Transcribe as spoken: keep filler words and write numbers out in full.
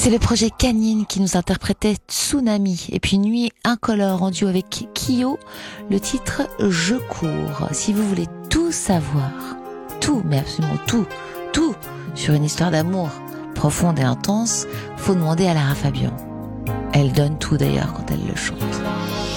C'est le projet Canine qui nous interprétait Tsunami et puis Nuit incolore en duo avec Kyo, le titre Je cours. Si vous voulez tout savoir, tout, mais absolument tout, tout sur une histoire d'amour profonde et intense, faut demander à Lara Fabian. Elle donne tout d'ailleurs quand elle le chante.